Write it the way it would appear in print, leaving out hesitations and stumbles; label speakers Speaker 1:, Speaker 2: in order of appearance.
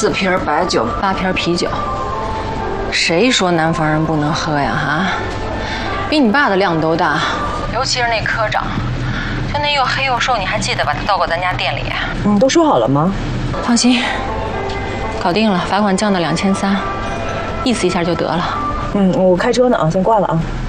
Speaker 1: 4瓶白酒，8瓶啤酒。谁说南方人不能喝呀？啊，比你爸的量都大，尤其是那科长，就那又黑又瘦，你还记得把他倒过咱家店里？
Speaker 2: 都说好了吗？
Speaker 1: 放心，搞定了，罚款降到2300，意思一下就得了。
Speaker 2: 我开车呢啊，先挂了啊。